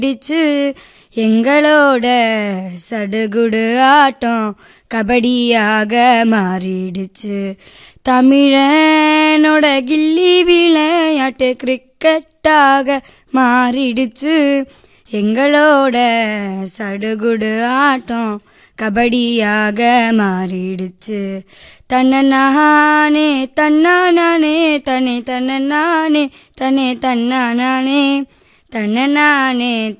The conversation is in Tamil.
டிச்சு எங்களோட சடுகுடு ஆட்டம் கபடியாக மாறிடுச்சு. தமிழனோட கில்லி விளையாட்டு கிரிக்கெட்டாக மாறிடுச்சு. எங்களோட சடுகுடு ஆட்டம் கபடியாக மாறிடுச்சு. தன்னனானே தன்னானே தனே தன்னனானே தனே தன்னானே தன்னனானே